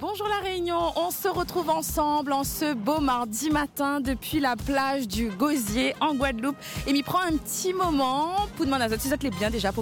Bonjour La Réunion, on se retrouve ensemble en ce beau mardi matin depuis la plage du Gosier en Guadeloupe. Et m'y prend un petit moment pour demander à vous si vous êtes les bien déjà pour